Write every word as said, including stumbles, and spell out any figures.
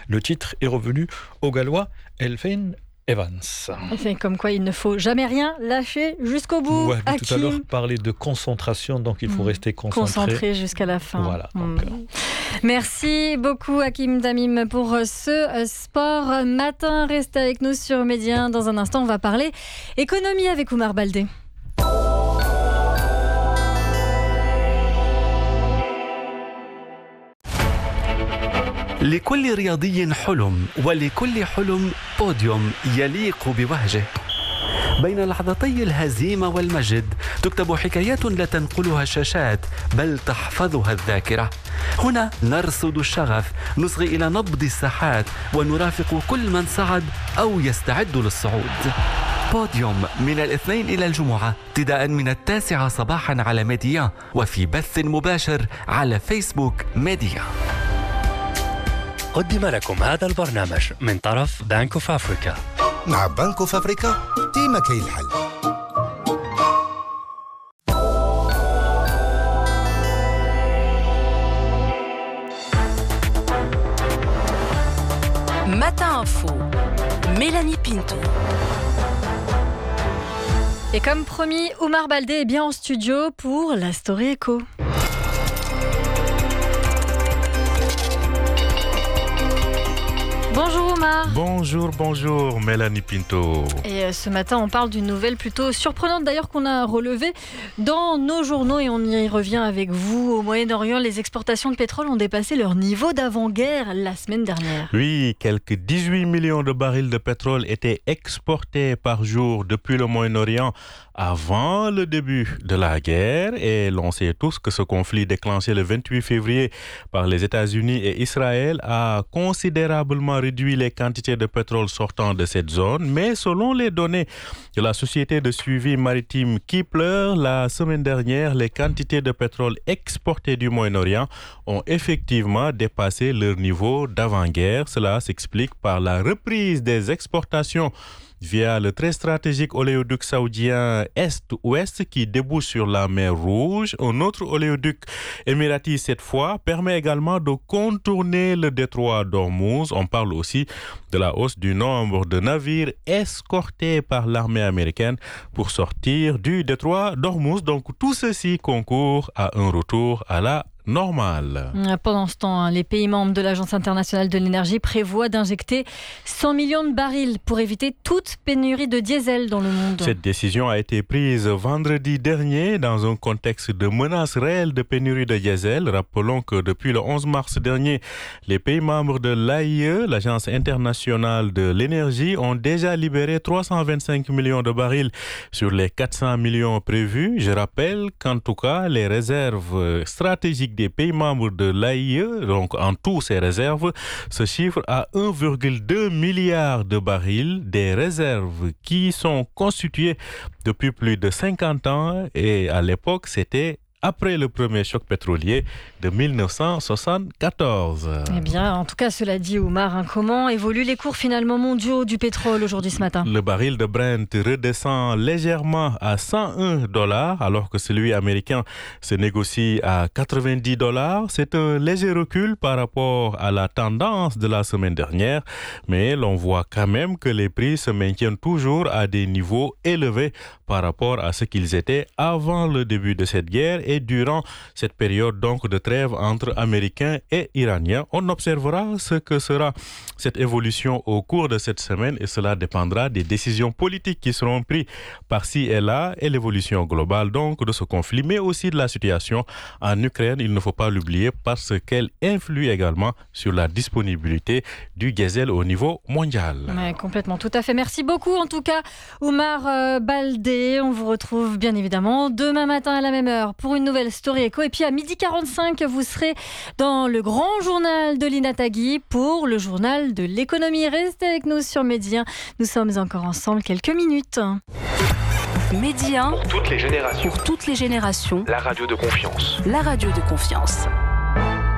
Le titre est revenu au Gallois Elfyn Evans. C'est comme quoi il ne faut jamais rien lâcher jusqu'au bout. Ouais, tout à l'heure parler de concentration, donc il faut mmh. rester concentré. Concentré jusqu'à la fin. Voilà. Mmh. Donc, euh... Merci beaucoup Hakim Tamim pour ce sport matin. Restez avec nous sur Média. Dans un instant, on va parler économie avec Oumar Baldé. لكل رياضي حلم ولكل حلم بوديوم يليق بوهجه. بين لحظتي الهزيمة والمجد تكتب حكايات لا تنقلها الشاشات بل تحفظها الذاكرة. هنا نرصد الشغف، نصغي إلى نبض الساحات ونرافق كل من صعد أو يستعد للصعود. بوديوم من الاثنين إلى الجمعة ابتداء من التاسعة صباحا على ميديا وفي بث مباشر على فيسبوك ميديا. قدم لكم هذا البرنامج من طرف بنك اوف افريكا. مع بنك اوف افريكا ديما كاين الحل. Matin Info, Mélanie Pinto. Et comme promis, Oumar Baldé est bien en studio pour la Story Echo. Bonjour Oumar. Bonjour, bonjour Mélanie Pinto. Et euh, ce matin, on parle d'une nouvelle plutôt surprenante d'ailleurs qu'on a relevée dans nos journaux et on y revient avec vous. Au Moyen-Orient, les exportations de pétrole ont dépassé leur niveau d'avant-guerre la semaine dernière. Oui, quelques dix-huit millions de barils de pétrole étaient exportés par jour depuis le Moyen-Orient avant le début de la guerre. Et l'on sait tous que ce conflit déclenché le vingt-huit février par les États-Unis et Israël a considérablement réduit les quantités de pétrole sortant de cette zone. Mais selon les données de la société de suivi maritime Kepler, la semaine dernière, les quantités de pétrole exportées du Moyen-Orient ont effectivement dépassé leur niveau d'avant-guerre. Cela s'explique par la reprise des exportations via le très stratégique oléoduc saoudien Est-Ouest qui débouche sur la mer Rouge. Un autre oléoduc émirati cette fois permet également de contourner le détroit d'Ormuz. On parle aussi de la hausse du nombre de navires escortés par l'armée américaine pour sortir du détroit d'Ormuz. Donc tout ceci concourt à un retour à la normal. Pendant ce temps, les pays membres de l'Agence internationale de l'énergie prévoient d'injecter cent millions de barils pour éviter toute pénurie de diesel dans le monde. Cette décision a été prise vendredi dernier dans un contexte de menace réelle de pénurie de diesel. Rappelons que depuis le onze mars dernier, les pays membres de l'A I E, l'Agence internationale de l'énergie, ont déjà libéré trois cent vingt-cinq millions de barils sur les quatre cents millions prévus. Je rappelle qu'en tout cas, les réserves stratégiques des pays membres de l'A I E, donc en tout ces réserves, se chiffrent à un virgule deux milliard de barils, des réserves qui sont constituées depuis plus de cinquante ans et à l'époque c'était après le premier choc pétrolier de mille neuf cent soixante-quatorze. Eh bien, en tout cas, cela dit, Oumar, hein, comment évoluent les cours finalement mondiaux du pétrole aujourd'hui ce matin ? Le baril de Brent redescend légèrement à cent un dollars, alors que celui américain se négocie à quatre-vingt-dix dollars. C'est un léger recul par rapport à la tendance de la semaine dernière, mais l'on voit quand même que les prix se maintiennent toujours à des niveaux élevés par rapport à ce qu'ils étaient avant le début de cette guerre et durant cette période donc de trêve entre Américains et Iraniens. On observera ce que sera cette évolution au cours de cette semaine et cela dépendra des décisions politiques qui seront prises par-ci et là et l'évolution globale donc de ce conflit, mais aussi de la situation en Ukraine. Il ne faut pas l'oublier parce qu'elle influe également sur la disponibilité du diesel au niveau mondial. Ouais, complètement, tout à fait. Merci beaucoup en tout cas, Oumar euh, Baldé. On vous retrouve bien évidemment demain matin à la même heure pour une nouvelle Story Echo. Et puis à midi quarante-cinq, vous serez dans le grand journal de Lina Tagui pour le journal de l'économie. Restez avec nous sur Média. Nous sommes encore ensemble quelques minutes. Média pour toutes les générations. Pour toutes les générations. La radio de confiance. La radio de confiance.